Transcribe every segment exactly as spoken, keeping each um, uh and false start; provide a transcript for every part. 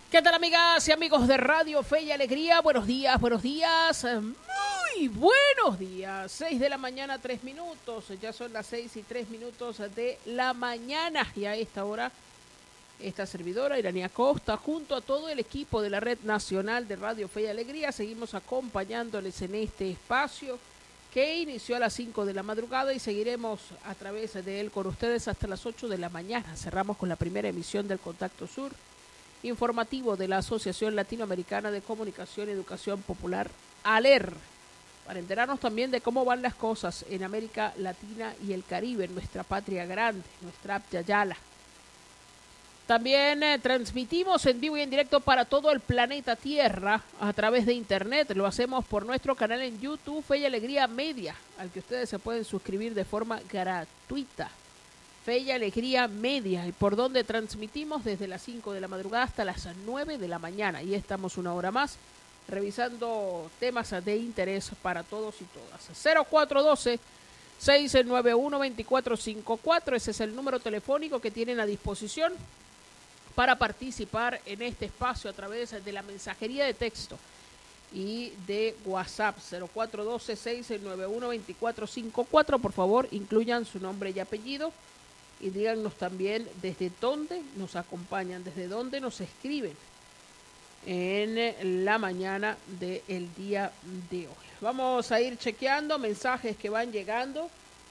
¿Qué tal, amigas y amigos de Radio Fe y Alegría? Buenos días, buenos días, muy buenos días. Seis de la mañana, tres minutos. Ya son las seis y tres minutos de la mañana. Y a esta hora, esta servidora, Iranía Costa, junto a todo el equipo de la Red Nacional de Radio Fe y Alegría, seguimos acompañándoles en este espacio que inició a las cinco de la madrugada y seguiremos a través de él con ustedes hasta las ocho de la mañana. Cerramos con la primera emisión del Contacto Sur, informativo de la Asociación Latinoamericana de Comunicación y Educación Popular, ALER, para enterarnos también de cómo van las cosas en América Latina y el Caribe, en nuestra patria grande, nuestra Apyayala. También eh, transmitimos en vivo y en directo para todo el planeta Tierra a través de internet. Lo hacemos por nuestro canal en YouTube, Fe y Alegría Media, al que ustedes se pueden suscribir de forma gratuita. Fe y Alegría Media, y por donde transmitimos desde las cinco de la madrugada hasta las nueve de la mañana. Y estamos una hora más revisando temas de interés para todos y todas. cero cuatro uno dos, seis nueve uno, dos cuatro cinco cuatro, ese es el número telefónico que tienen a disposición para participar en este espacio a través de la mensajería de texto y de WhatsApp. Cero cuatro uno dos, seis nueve uno, dos cuatro cinco cuatro. Por favor, incluyan su nombre y apellido y díganos también desde dónde nos acompañan, desde dónde nos escriben en la mañana del día de hoy. Vamos a ir chequeando mensajes que van llegando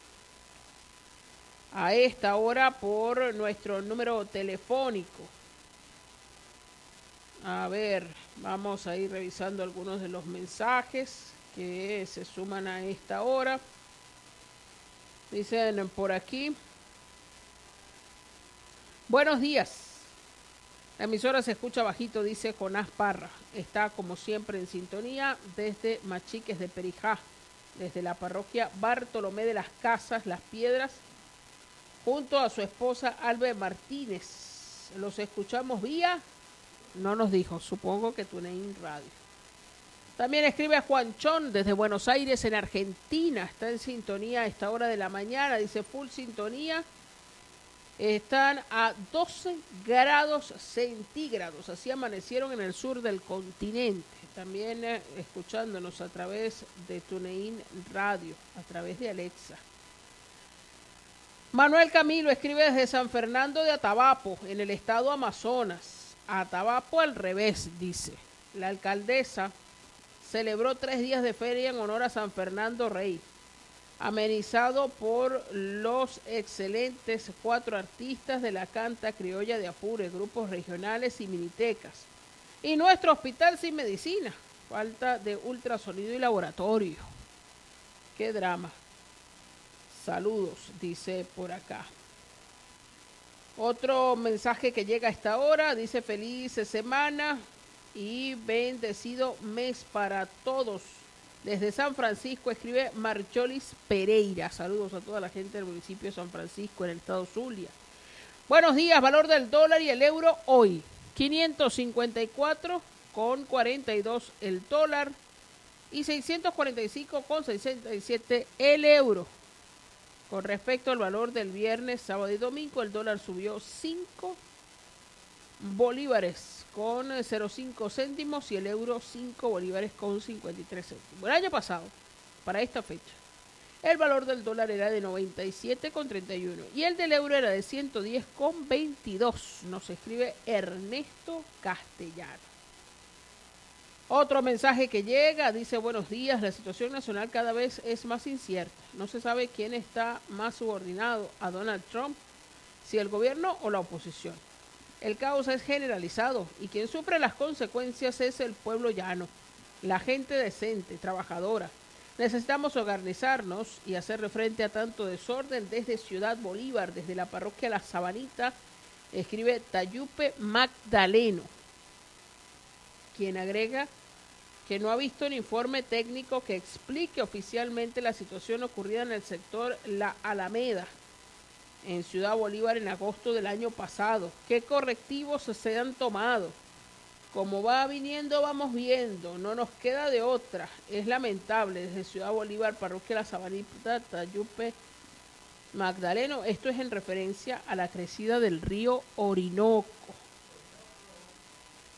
a esta hora por nuestro número telefónico. A ver, vamos a ir revisando algunos de los mensajes que se suman a esta hora. Dicen por aquí: buenos días. La emisora se escucha bajito, dice Jonás Parra. Está como siempre en sintonía desde Machiques de Perijá, desde la parroquia Bartolomé de las Casas, Las Piedras, junto a su esposa Albe Martínez. Los escuchamos vía, no nos dijo, supongo que TuneIn Radio. También escribe a Juanchón desde Buenos Aires, en Argentina. Está en sintonía a esta hora de la mañana, dice full sintonía. Están a doce grados centígrados, así amanecieron en el sur del continente. También eh, escuchándonos a través de TuneIn Radio, a través de Alexa. Manuel Camilo escribe desde San Fernando de Atabapo, en el estado Amazonas. Atabapo al revés, dice. La alcaldesa celebró tres días de feria en honor a San Fernando Rey, amenizado por los excelentes cuatro artistas de la canta criolla de Apure, grupos regionales y minitecas. Y nuestro hospital sin medicina, falta de ultrasonido y laboratorio. Qué drama. Saludos, dice por acá. Otro mensaje que llega a esta hora, dice feliz semana y bendecido mes para todos. Desde San Francisco escribe Marcholis Pereira. Saludos a toda la gente del municipio de San Francisco, en el estado Zulia. Buenos días, valor del dólar y el euro hoy. quinientos cincuenta y cuatro con cuarenta y dos el dólar y seiscientos cuarenta y cinco con sesenta y siete el euro. Con respecto al valor del viernes, sábado y domingo, el dólar subió cinco bolívares con cero coma cinco céntimos y el euro cinco bolívares con cincuenta y tres céntimos. El año pasado, para esta fecha, el valor del dólar era de noventa y siete con treinta y uno y el del euro era de ciento diez con veintidós. Nos escribe Ernesto Castellano. Otro mensaje que llega, dice buenos días, la situación nacional cada vez es más incierta. No se sabe quién está más subordinado a Donald Trump, si el gobierno o la oposición. El caos es generalizado y quien sufre las consecuencias es el pueblo llano, la gente decente, trabajadora. Necesitamos organizarnos y hacerle frente a tanto desorden desde Ciudad Bolívar, desde la parroquia La Sabanita, escribe Tayupe Magdaleno, quien agrega que no ha visto un informe técnico que explique oficialmente la situación ocurrida en el sector La Alameda, en Ciudad Bolívar, en agosto del año pasado. ¿Qué correctivos se han tomado? Como va viniendo, vamos viendo. No nos queda de otra. Es lamentable. Desde Ciudad Bolívar, parroquia La Sabanita, Tayupe Magdaleno. Esto es en referencia a la crecida del río Orinoco.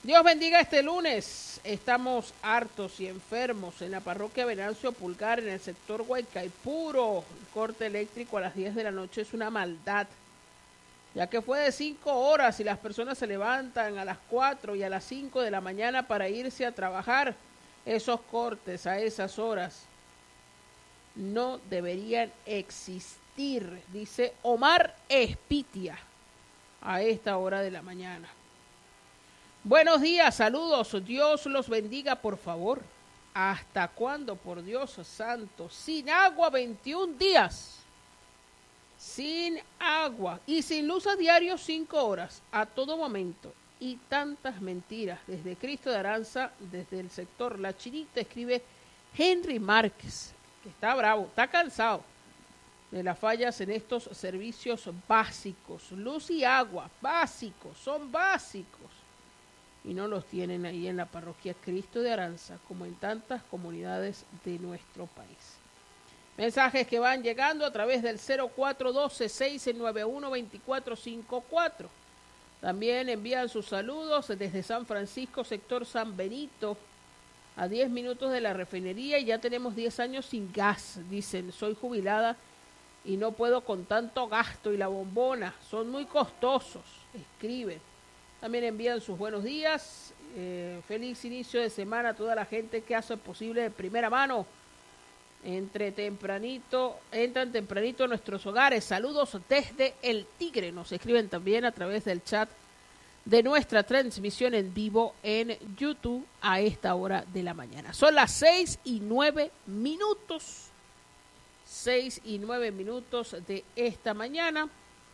Dios bendiga este lunes. Estamos hartos y enfermos en la parroquia Venancio Pulgar, en el sector Guaycaipuro. El corte eléctrico a las diez de la noche es una maldad, ya que fue de cinco horas y las personas se levantan a las cuatro y a las cinco de la mañana para irse a trabajar. Esos cortes a esas horas no deberían existir, dice Omar Espitia, a esta hora de la mañana. Buenos días, saludos, Dios los bendiga, por favor. ¿Hasta cuándo, por Dios santo? Sin agua veintiún días. Sin agua y sin luz a diario cinco horas, a todo momento. Y tantas mentiras. Desde Cristo de Aranza, desde el sector La Chinita, escribe Henry Márquez, que está bravo, está cansado de las fallas en estos servicios básicos. Luz y agua, básicos, son básicos. Y no los tienen ahí en la parroquia Cristo de Aranza, como en tantas comunidades de nuestro país. Mensajes que van llegando a través del cero cuatro uno dos, seis nueve uno, dos cuatro cinco cuatro. También envían sus saludos desde San Francisco, sector San Benito, a diez minutos de la refinería, y ya tenemos diez años sin gas. Dicen, soy jubilada y no puedo con tanto gasto y la bombona, son muy costosos, escriben. También envían sus buenos días, eh, feliz inicio de semana a toda la gente que hace posible de primera mano. Entre tempranito, entran tempranito a nuestros hogares. Saludos desde El Tigre. Nos escriben también a través del chat de nuestra transmisión en vivo en YouTube a esta hora de la mañana. Son las seis y nueve minutos. Seis y nueve minutos de esta mañana.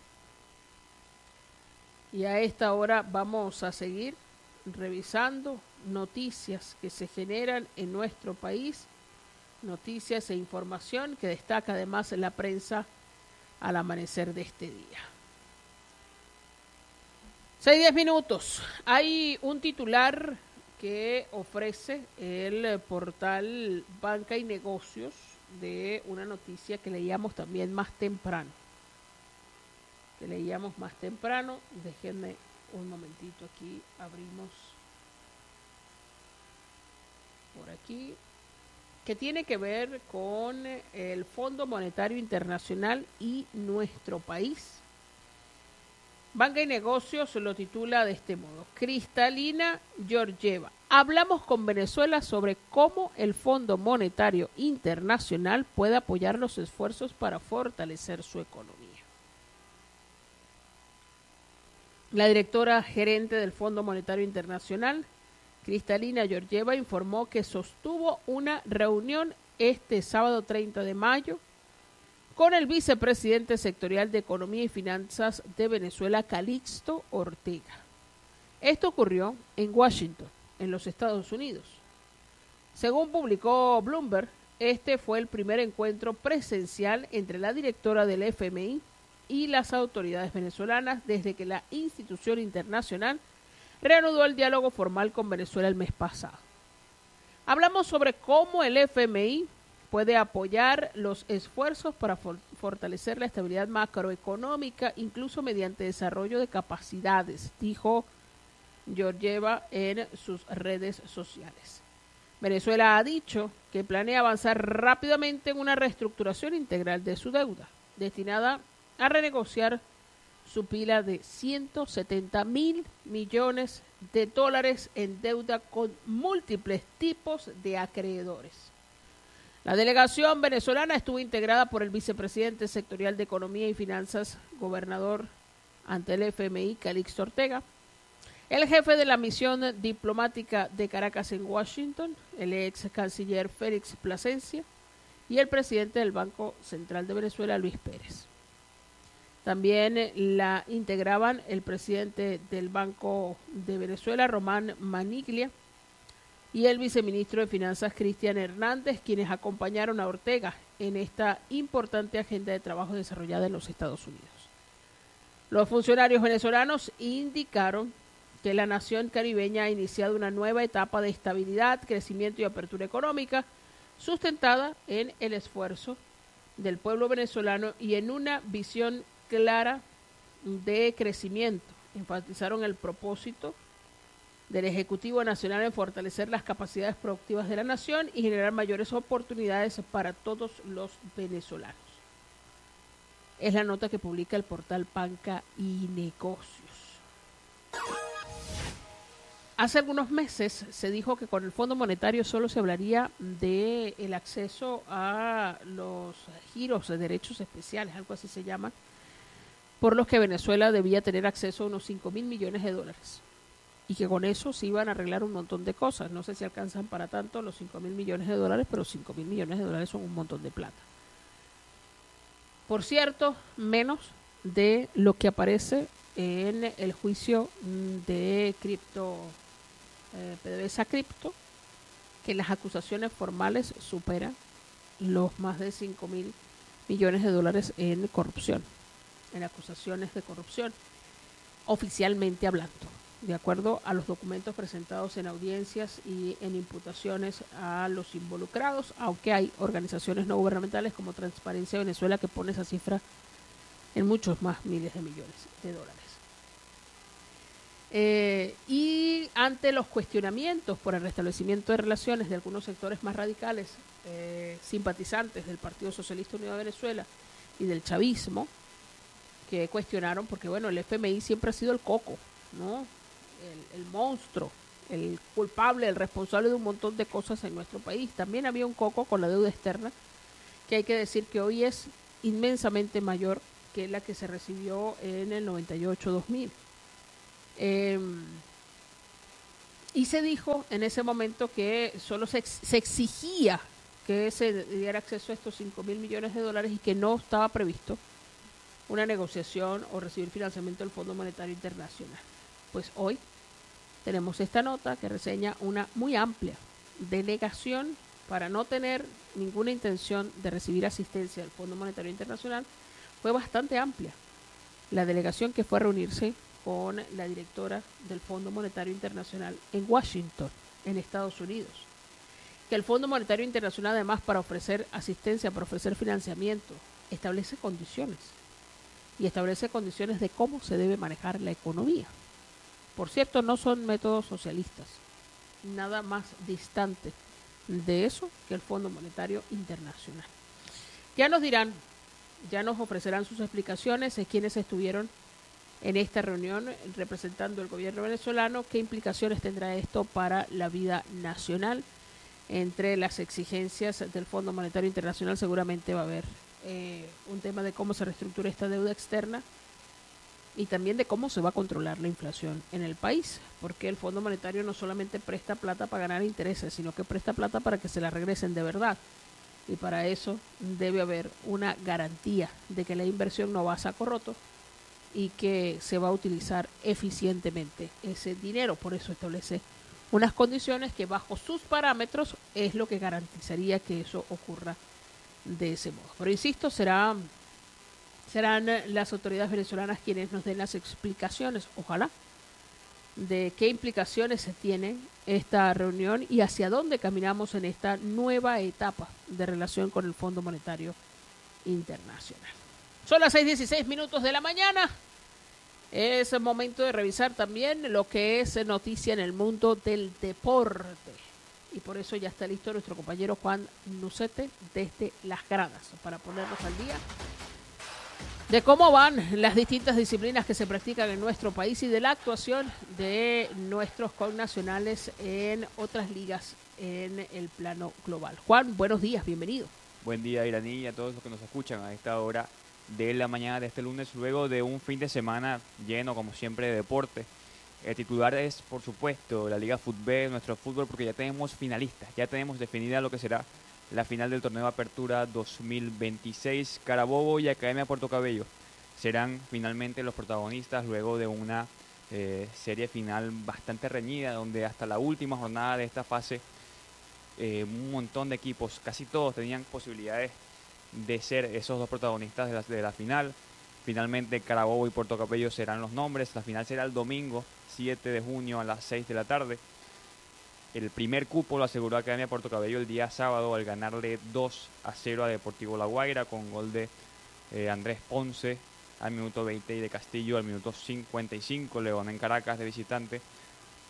Y a esta hora vamos a seguir revisando noticias que se generan en nuestro país, noticias e información que destaca además en la prensa al amanecer de este día. Seis, diez minutos. Hay un titular que ofrece el portal Banca y Negocios de una noticia que leíamos también más temprano. que leíamos más temprano. Déjenme un momentito aquí, abrimos por aquí, que tiene que ver con el Fondo Monetario Internacional y nuestro país. Banca y Negocios lo titula de este modo: Cristalina Georgieva, hablamos con Venezuela sobre cómo el Fondo Monetario Internacional puede apoyar los esfuerzos para fortalecer su economía. La directora gerente del Fondo Monetario Internacional, Cristalina Georgieva, informó que sostuvo una reunión este sábado treinta de mayo con el vicepresidente sectorial de Economía y Finanzas de Venezuela, Calixto Ortega. Esto ocurrió en Washington, en los Estados Unidos. Según publicó Bloomberg, este fue el primer encuentro presencial entre la directora del F M I y las autoridades venezolanas desde que la institución internacional reanudó el diálogo formal con Venezuela el mes pasado. Hablamos sobre cómo el F M I puede apoyar los esfuerzos para for- fortalecer la estabilidad macroeconómica, incluso mediante desarrollo de capacidades, dijo Georgieva en sus redes sociales. Venezuela ha dicho que planea avanzar rápidamente en una reestructuración integral de su deuda, destinada a renegociar su pila de ciento setenta mil millones de dólares en deuda con múltiples tipos de acreedores. La delegación venezolana estuvo integrada por el vicepresidente sectorial de Economía y Finanzas, gobernador ante el F M I, Calixto Ortega, el jefe de la misión diplomática de Caracas en Washington, el ex canciller Félix Plasencia, y el presidente del Banco Central de Venezuela, Luis Pérez. También la integraban el presidente del Banco de Venezuela, Román Maniglia, y el viceministro de Finanzas, Cristian Hernández, quienes acompañaron a Ortega en esta importante agenda de trabajo desarrollada en los Estados Unidos. Los funcionarios venezolanos indicaron que la nación caribeña ha iniciado una nueva etapa de estabilidad, crecimiento y apertura económica, sustentada en el esfuerzo del pueblo venezolano y en una visión clara de crecimiento. Enfatizaron el propósito del Ejecutivo Nacional en fortalecer las capacidades productivas de la nación y generar mayores oportunidades para todos los venezolanos. Es la nota que publica el portal Panca y Negocios. Hace algunos meses se dijo que con el Fondo Monetario solo se hablaría del acceso a los giros de derechos especiales, algo así se llama, por los que Venezuela debía tener acceso a unos cinco mil millones de dólares. Y que con eso se iban a arreglar un montón de cosas. No sé si alcanzan para tanto los cinco mil millones de dólares, pero cinco mil millones de dólares son un montón de plata. Por cierto, menos de lo que aparece en el juicio de cripto, eh, PDVSA Cripto, que las acusaciones formales superan los más de cinco mil millones de dólares en corrupción, en acusaciones de corrupción, oficialmente hablando, de acuerdo a los documentos presentados en audiencias y en imputaciones a los involucrados, aunque hay organizaciones no gubernamentales como Transparencia Venezuela que pone esa cifra en muchos más miles de millones de dólares. Eh, y ante los cuestionamientos por el restablecimiento de relaciones de algunos sectores más radicales, eh, simpatizantes del Partido Socialista Unido de Venezuela y del chavismo, que cuestionaron, porque bueno, el F M I siempre ha sido el coco, ¿no? El, el monstruo, el culpable, el responsable de un montón de cosas en nuestro país. También había un coco con la deuda externa, que hay que decir que hoy es inmensamente mayor que la que se recibió en el noventa y ocho dos mil. Eh, y se dijo en ese momento que solo se, ex, se exigía que se diera acceso a estos cinco mil millones de dólares y que no estaba previsto una negociación o recibir financiamiento del Fondo Monetario Internacional. Pues hoy tenemos esta nota que reseña una muy amplia delegación para no tener ninguna intención de recibir asistencia del Fondo Monetario Internacional. Fue bastante amplia la delegación que fue a reunirse con la directora del Fondo Monetario Internacional en Washington, en Estados Unidos. Que el Fondo Monetario Internacional, además, para ofrecer asistencia, para ofrecer financiamiento, establece condiciones. Y establece condiciones de cómo se debe manejar la economía. Por cierto, no son métodos socialistas. Nada más distante de eso que el Fondo Monetario Internacional. Ya nos dirán, ya nos ofrecerán sus explicaciones de quienes estuvieron en esta reunión representando el gobierno venezolano, qué implicaciones tendrá esto para la vida nacional. Entre las exigencias del Fondo Monetario Internacional seguramente va a haber eh, un tema de cómo se reestructura esta deuda externa y también de cómo se va a controlar la inflación en el país, porque el Fondo Monetario no solamente presta plata para ganar intereses, sino que presta plata para que se la regresen de verdad. Y para eso debe haber una garantía de que la inversión no va a saco roto y que se va a utilizar eficientemente ese dinero. Por eso establece unas condiciones que bajo sus parámetros es lo que garantizaría que eso ocurra de ese modo. Pero insisto, será, serán las autoridades venezolanas quienes nos den las explicaciones, ojalá, de qué implicaciones se tiene esta reunión y hacia dónde caminamos en esta nueva etapa de relación con el Fondo Monetario Internacional. Son las seis dieciséis minutos de la mañana. Es momento de revisar también lo que es noticia en el mundo del deporte. Y por eso ya está listo nuestro compañero Juan Nucete desde las gradas para ponernos al día de cómo van las distintas disciplinas que se practican en nuestro país y de la actuación de nuestros connacionales en otras ligas en el plano global. Juan, buenos días, bienvenido. Buen día, Iraní, y a todos los que nos escuchan a esta hora de la mañana de este lunes, luego de un fin de semana lleno, como siempre, de deporte. El titular es, por supuesto, la Liga Fútbol, nuestro fútbol, porque ya tenemos finalistas, ya tenemos definida lo que será la final del torneo de Apertura dos mil veintiséis. Carabobo y Academia Puerto Cabello serán finalmente los protagonistas luego de una eh, serie final bastante reñida, donde hasta la última jornada de esta fase eh, un montón de equipos, casi todos tenían posibilidades de ser esos dos protagonistas de la, de la final. Finalmente Carabobo y Puerto Cabello serán los nombres. La final será el domingo siete de junio a las seis de la tarde. El primer cupo lo aseguró Academia Puerto Cabello el día sábado al ganarle dos a cero a Deportivo La Guaira con gol de eh, Andrés Ponce al minuto veinte y de Castillo al minuto cincuenta y cinco. León en Caracas de visitante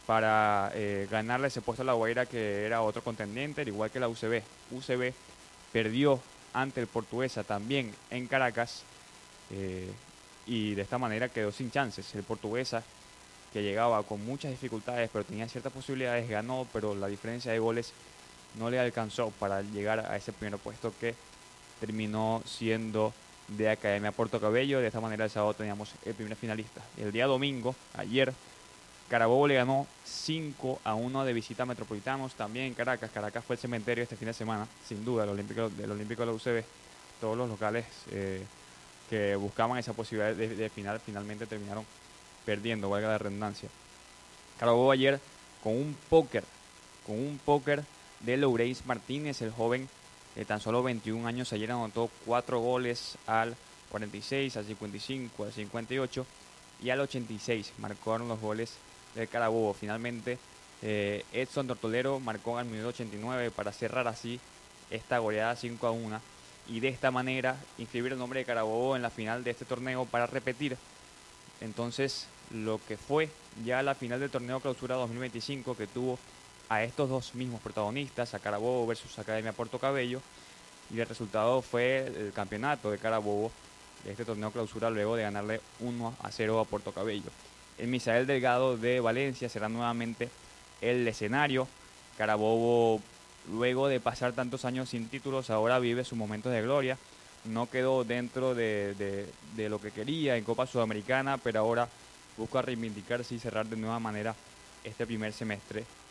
para eh, ganarle ese puesto a La Guaira, que era otro contendiente, al igual que la U C B. U C B perdió ante el Portuguesa también en Caracas, eh, y de esta manera quedó sin chances. El Portuguesa, que llegaba con muchas dificultades, pero tenía ciertas posibilidades, ganó, pero la diferencia de goles no le alcanzó para llegar a ese primer puesto que terminó siendo de Academia Puerto Cabello. De esta manera el sábado teníamos el primer finalista. El día domingo, ayer, Carabobo le ganó cinco a uno de visita a Metropolitanos, también en Caracas. Caracas fue el cementerio este fin de semana, sin duda, el Olímpico, del Olímpico de la U C B. Todos los locales eh, que buscaban esa posibilidad de, de final finalmente terminaron perdiendo, valga la redundancia. Carabobo ayer con un póker, con un póker de Loureis Martínez, el joven de tan solo veintiún años. Ayer anotó cuatro goles al cuarenta y seis, al cincuenta y cinco, al cincuenta y ocho y al ochenta y seis. Marcaron los goles del Carabobo. Finalmente eh, Edson Tortolero marcó al minuto ochenta y nueve para cerrar así esta goleada cinco a uno, y de esta manera inscribir el nombre de Carabobo en la final de este torneo para repetir entonces lo que fue ya la final del torneo Clausura dos mil veinticinco, que tuvo a estos dos mismos protagonistas, a Carabobo versus Academia Puerto Cabello, y el resultado fue el campeonato de Carabobo de este torneo Clausura, luego de ganarle uno a cero a Puerto Cabello. El Misael Delgado de Valencia será nuevamente el escenario. Carabobo, luego de pasar tantos años sin títulos, ahora vive sus momentos de gloria. No quedó dentro de, de, de lo que quería en Copa Sudamericana, pero ahora busca reivindicarse y cerrar de nueva manera este primer semestre